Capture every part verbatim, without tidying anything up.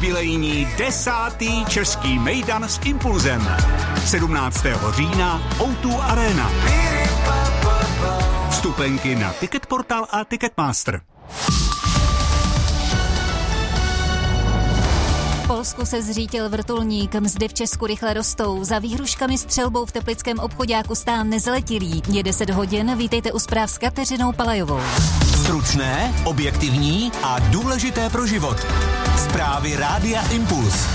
Jubilejní desátý český mejdan s Impulzem. sedmnáctého října ó dva Arena. Vstupenky na Ticketportal a Ticketmaster. V Polsku se zřítil vrtulník, mzdy v Česku rychle rostou. Za výhruškami střelbou v teplickém obchoďáku stál nezletilý. Je deset hodin, vítejte u zpráv s Kateřinou Palajovou. Stručné, objektivní a důležité pro život. Zprávy Rádia Impuls.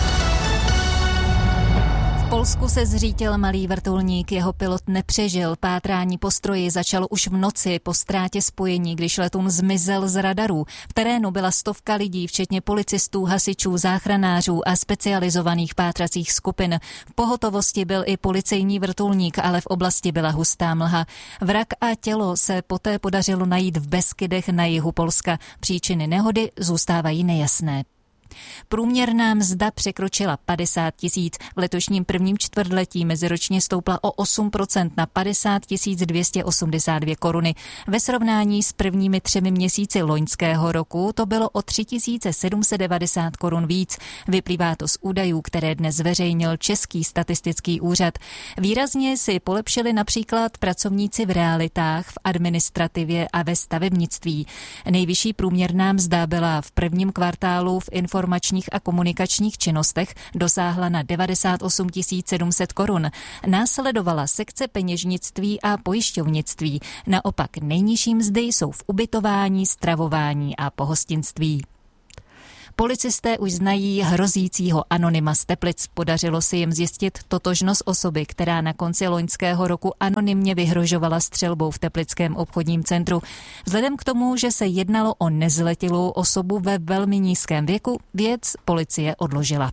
V Polsku se zřítil malý vrtulník, jeho pilot nepřežil. Pátrání po stroji začalo už v noci po ztrátě spojení, když letoun zmizel z radarů. V terénu byla stovka lidí, včetně policistů, hasičů, záchranářů a specializovaných pátracích skupin. V pohotovosti byl i policejní vrtulník, ale v oblasti byla hustá mlha. Vrak a tělo se poté podařilo najít v Beskydech na jihu Polska. Příčiny nehody zůstávají nejasné. Průměrná mzda překročila padesát tisíc. V letošním prvním čtvrtletí meziročně stoupla o osm procent na padesát tisíc dvě stě osmdesát dvě koruny. Ve srovnání s prvními třemi měsíci loňského roku to bylo o tři tisíce sedm set devadesát korun víc. Vyplývá to z údajů, které dnes zveřejnil Český statistický úřad. Výrazně si polepšili například pracovníci v realitách, v administrativě a ve stavebnictví. Nejvyšší průměrná mzda byla v prvním kvartálu v informačních a komunikačních činnostech, dosáhla na devadesát osm tisíc sedm set korun. Následovala sekce peněžnictví a pojišťovnictví. Naopak nejnižší mzdy jsou v ubytování, stravování a pohostinství. Policisté už znají hrozícího anonyma z Teplic. Podařilo se jim zjistit totožnost osoby, která na konci loňského roku anonymně vyhrožovala střelbou v teplickém obchodním centru. Vzhledem k tomu, že se jednalo o nezletilou osobu ve velmi nízkém věku, věc policie odložila.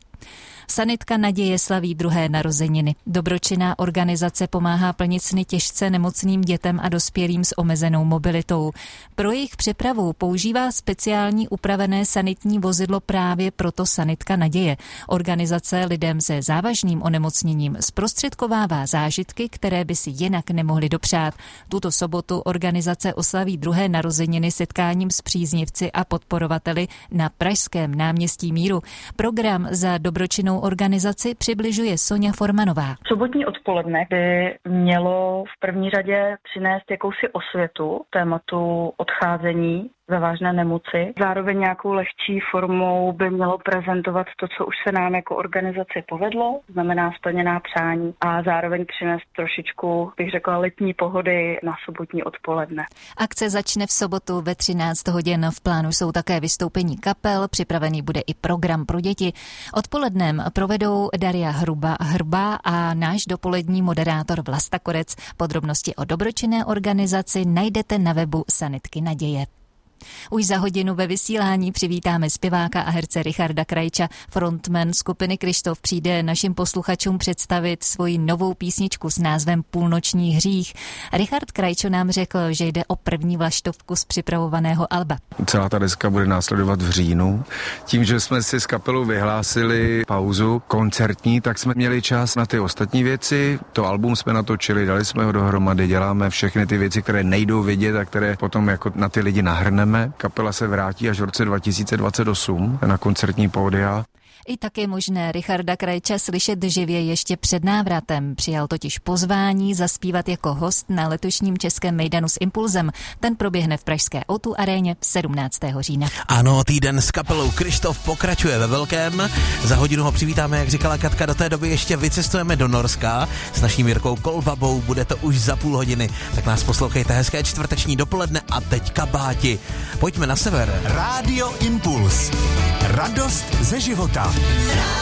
Sanitka Naděje slaví druhé narozeniny. Dobročinná organizace pomáhá plnit sny těžce nemocným dětem a dospělým s omezenou mobilitou. Pro jejich přepravu používá speciální upravené sanitní vozidlo právě proto Sanitka Naděje. Organizace lidem se závažným onemocněním zprostředkovává zážitky, které by si jinak nemohli dopřát. Tuto sobotu organizace oslaví druhé narozeniny setkáním s příznivci a podporovateli na pražském náměstí Míru. Program za dobročinnou organizaci přibližuje Soňa Formanová. Sobotní odpoledne by mělo v první řadě přinést jakousi osvětu tématu odcházení ve vážné nemoci. Zároveň nějakou lehčí formou by mělo prezentovat to, co už se nám jako organizaci povedlo, znamená splněná přání, a zároveň přinést trošičku, bych řekla, letní pohody na sobotní odpoledne. Akce začne v sobotu ve třináct hodin. V plánu jsou také vystoupení kapel, připravený bude i program pro děti. Odpolednem provedou Daria Hruba, Hrba a náš dopolední moderátor Vlasta Korec. Podrobnosti o dobročinné organizaci najdete na webu Sanitky Naděje. Už za hodinu ve vysílání přivítáme zpěváka a herce Richarda Krajča. Frontman skupiny Kryštof přijde našim posluchačům představit svoji novou písničku s názvem Půlnoční hřích. Richard Krajčo nám řekl, že jde o první vlaštovku z připravovaného alba. Celá ta deska bude následovat v říjnu. Tím, že jsme si s kapelou vyhlásili pauzu koncertní, tak jsme měli čas na ty ostatní věci. To album jsme natočili, dali jsme ho dohromady, děláme všechny ty věci, které nejdou vidět a které potom jako na ty lidi nahrneme. Kapela se vrátí až v roce dva tisíce dvacet osm na koncertní pódia. I tak je možné Richarda Krajča slyšet živě ještě před návratem. Přijal totiž pozvání zaspívat jako host na letošním českém mejdanu s Impulzem. Ten proběhne v pražské ó dva aréně sedmnáctého října. Ano, týden s kapelou Kryštof pokračuje ve velkém. Za hodinu ho přivítáme, jak říkala Katka, do té doby ještě vycestujeme do Norska s naší Mirkou Kolbabou. Bude to už za půl hodiny. Tak nás poslouchejte, hezké čtvrteční dopoledne a teď kabáti. Pojďme na sever. Rádio Impuls. Radost ze života.